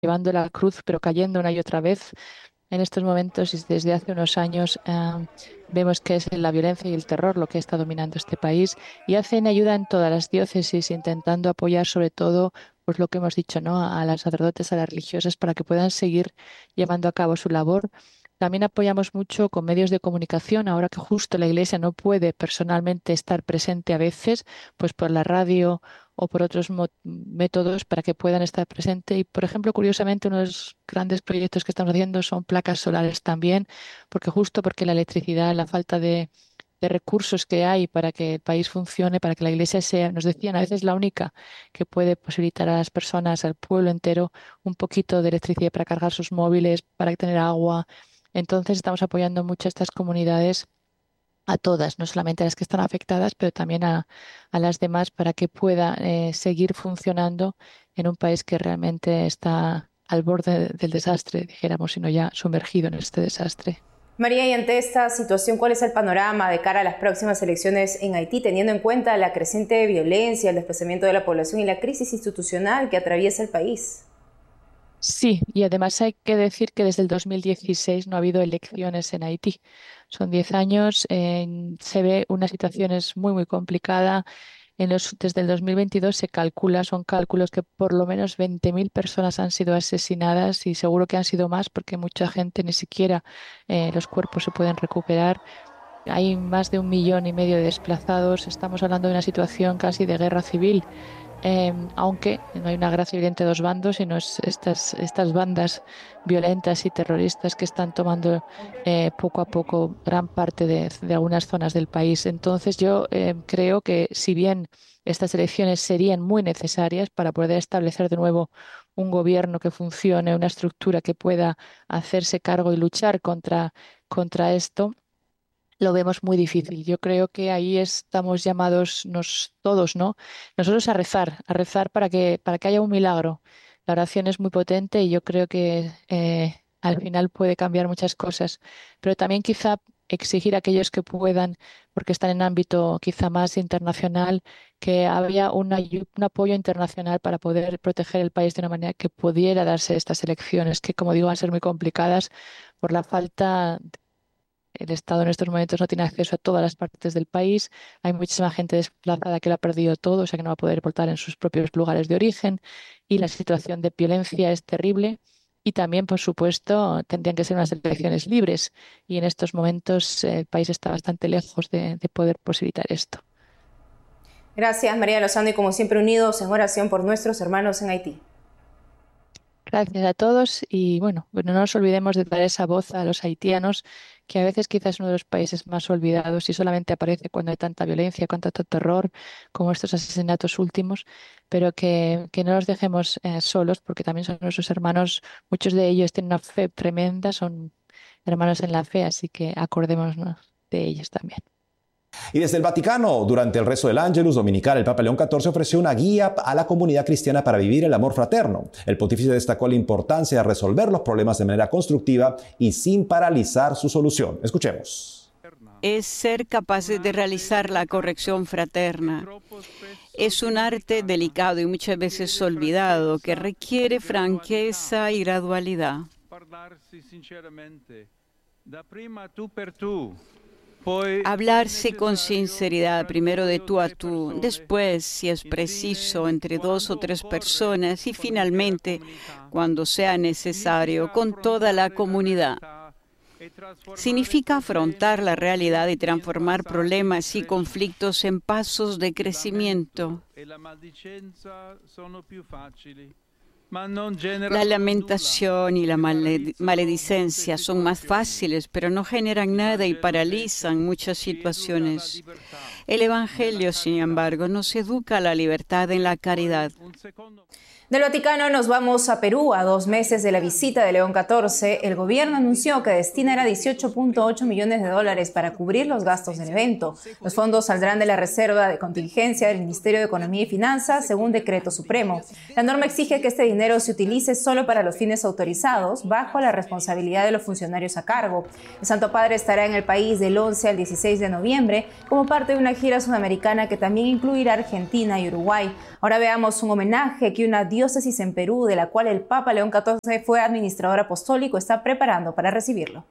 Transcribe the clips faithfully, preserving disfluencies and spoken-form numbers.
llevando la cruz, pero cayendo una y otra vez. En estos momentos y desde hace unos años eh, vemos que es la violencia y el terror lo que está dominando este país y hacen ayuda en todas las diócesis, intentando apoyar sobre todo, pues lo que hemos dicho, ¿no? A las sacerdotes, a las religiosas, para que puedan seguir llevando a cabo su labor. También apoyamos mucho con medios de comunicación, ahora que justo la Iglesia no puede personalmente estar presente a veces, pues por la radio o por otros mo- métodos para que puedan estar presentes. Y, por ejemplo, curiosamente, uno de los grandes proyectos que estamos haciendo son placas solares también, porque justo porque la electricidad, la falta de, de recursos que hay para que el país funcione, para que la iglesia sea, nos decían, a veces la única que puede posibilitar a las personas, al pueblo entero, un poquito de electricidad para cargar sus móviles, para tener agua. Entonces estamos apoyando mucho a estas comunidades, a todas, no solamente a las que están afectadas, pero también a, a las demás para que pueda eh, seguir funcionando en un país que realmente está al borde del desastre, dijéramos, sino ya sumergido en este desastre. María, y ante esta situación, ¿cuál es el panorama de cara a las próximas elecciones en Haití, teniendo en cuenta la creciente violencia, el desplazamiento de la población y la crisis institucional que atraviesa el país? Sí, y además hay que decir que desde el dos mil dieciséis no ha habido elecciones en Haití. Son diez años, eh, se ve una situación es muy, muy complicada. En los, desde el dos mil veintidós se calcula, son cálculos que por lo menos veinte mil personas han sido asesinadas y seguro que han sido más porque mucha gente ni siquiera eh, los cuerpos se pueden recuperar. Hay más de un millón y medio de desplazados. Estamos hablando de una situación casi de guerra civil, eh, aunque no hay una guerra civil entre dos bandos, sino es estas, estas bandas violentas y terroristas que están tomando eh, poco a poco gran parte de, de algunas zonas del país. Entonces yo eh, creo que si bien estas elecciones serían muy necesarias para poder establecer de nuevo un gobierno que funcione, una estructura que pueda hacerse cargo y luchar contra, contra esto, lo vemos muy difícil. Yo creo que ahí estamos llamados nos, todos, ¿no? Nosotros a rezar, a rezar para que, para que haya un milagro. La oración es muy potente y yo creo que eh, al final puede cambiar muchas cosas. Pero también quizá exigir a aquellos que puedan, porque están en ámbito quizá más internacional, que haya una ayu- un apoyo internacional para poder proteger el país de una manera que pudiera darse estas elecciones, que como digo van a ser muy complicadas por la falta. El Estado en estos momentos no tiene acceso a todas las partes del país. Hay muchísima gente desplazada que lo ha perdido todo, o sea que no va a poder votar en sus propios lugares de origen. Y la situación de violencia es terrible. Y también, por supuesto, tendrían que ser unas elecciones libres. Y en estos momentos eh, el país está bastante lejos de, de poder posibilitar esto. Gracias, María Lozano, y como siempre unidos en oración por nuestros hermanos en Haití. Gracias a todos y bueno, bueno, no nos olvidemos de dar esa voz a los haitianos, que a veces quizás es uno de los países más olvidados y solamente aparece cuando hay tanta violencia, con tanto terror, como estos asesinatos últimos, pero que, que no los dejemos eh, solos porque también son nuestros hermanos, muchos de ellos tienen una fe tremenda, son hermanos en la fe, así que acordémonos de ellos también. Y desde el Vaticano, durante el rezo del Ángelus dominical, el Papa León catorce ofreció una guía a la comunidad cristiana para vivir el amor fraterno. El pontífice destacó la importancia de resolver los problemas de manera constructiva y sin paralizar su solución. Escuchemos. Es ser capaces de realizar la corrección fraterna. Es un arte delicado y muchas veces olvidado que requiere franqueza y gradualidad. Hablarse con sinceridad, primero de tú a tú, después, si es preciso, entre dos o tres personas y finalmente, cuando sea necesario, con toda la comunidad. Significa afrontar la realidad y transformar problemas y conflictos en pasos de crecimiento. La lamentación y la maledicencia son más fáciles, pero no generan nada y paralizan muchas situaciones. El Evangelio, sin embargo, nos educa a la libertad en la caridad. Del Vaticano nos vamos a Perú. A dos meses de la visita de León catorce, el gobierno anunció que destinará dieciocho punto ocho millones de dólares para cubrir los gastos del evento. Los fondos saldrán de la reserva de contingencia del Ministerio de Economía y Finanzas, según decreto supremo. La norma exige que este dinero se utilice solo para los fines autorizados, bajo la responsabilidad de los funcionarios a cargo. El Santo Padre estará en el país del once al dieciséis de noviembre como parte de una gira sudamericana que también incluirá Argentina y Uruguay. Ahora veamos un homenaje que una dio diócesis en Perú, de la cual el Papa León catorce fue administrador apostólico, está preparando para recibirlo.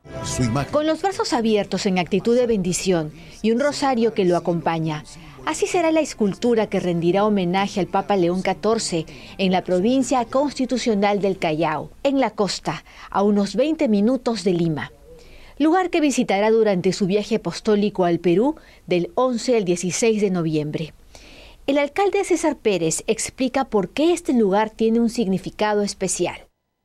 Con los brazos abiertos en actitud de bendición y un rosario que lo acompaña. Así será la escultura que rendirá homenaje al Papa León catorce en la provincia constitucional del Callao, en la costa, a unos veinte minutos de Lima. Lugar que visitará durante su viaje apostólico al Perú del once al dieciséis de noviembre. El alcalde César Pérez explica por qué este lugar tiene un significado especial.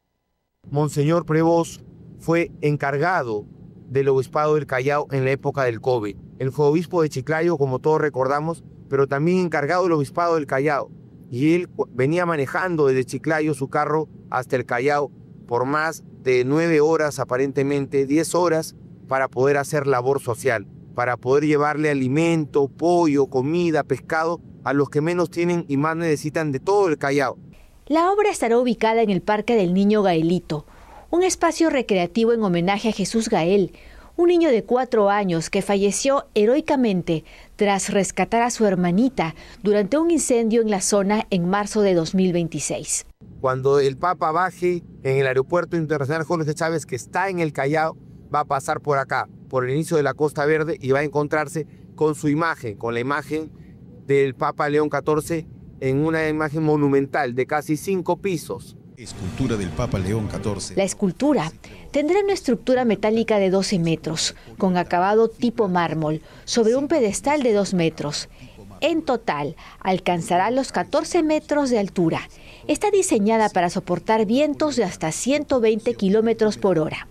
Monseñor Prevost fue encargado del obispado del Callao en la época del COVID. Él fue obispo de Chiclayo, como todos recordamos, pero también encargado del obispado del Callao. Y él venía manejando desde Chiclayo su carro hasta el Callao por más de nueve horas, aparentemente diez horas, para poder hacer labor social, para poder llevarle alimento, pollo, comida, pescado a los que menos tienen y más necesitan de todo el Callao. La obra estará ubicada en el Parque del Niño Gaelito, un espacio recreativo en homenaje a Jesús Gael, un niño de cuatro años que falleció heroicamente tras rescatar a su hermanita durante un incendio en la zona en marzo de dos mil veintiséis. Cuando el Papa baje en el aeropuerto internacional Jorge Chávez, que está en el Callao, va a pasar por acá, por el inicio de la Costa Verde, y va a encontrarse con su imagen, con la imagen del Papa León catorce, en una imagen monumental de casi cinco pisos. Escultura del Papa León catorce. La escultura tendrá una estructura metálica de doce metros, con acabado tipo mármol, sobre un pedestal de dos metros. En total, alcanzará los catorce metros de altura. Está diseñada para soportar vientos de hasta ciento veinte kilómetros por hora.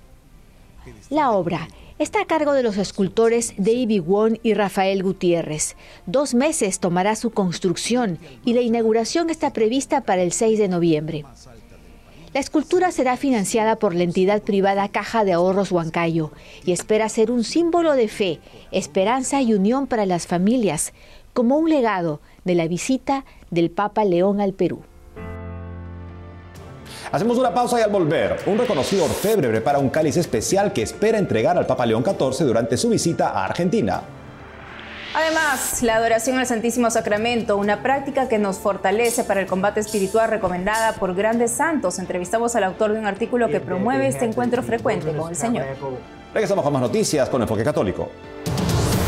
La obra está a cargo de los escultores David Wong y Rafael Gutiérrez. Dos meses tomará su construcción y la inauguración está prevista para el seis de noviembre. La escultura será financiada por la entidad privada Caja de Ahorros Huancayo y espera ser un símbolo de fe, esperanza y unión para las familias, como un legado de la visita del Papa León al Perú. Hacemos una pausa y al volver, un reconocido orfebre prepara un cáliz especial que espera entregar al Papa León catorce durante su visita a Argentina. Además, la adoración al Santísimo Sacramento, una práctica que nos fortalece para el combate espiritual recomendada por grandes santos. Entrevistamos al autor de un artículo que promueve este encuentro frecuente con el Señor. Regresamos con más noticias con Enfoque Católico.